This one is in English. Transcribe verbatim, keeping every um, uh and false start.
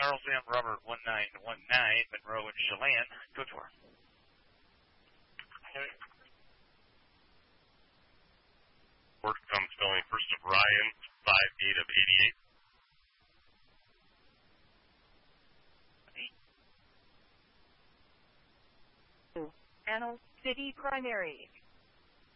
Charles M. Robert one nine one nine, Monroe and Chelan. Go to her. Ford comes spelling first of Ryan, five eight of eighty-eight. Anno City Primary.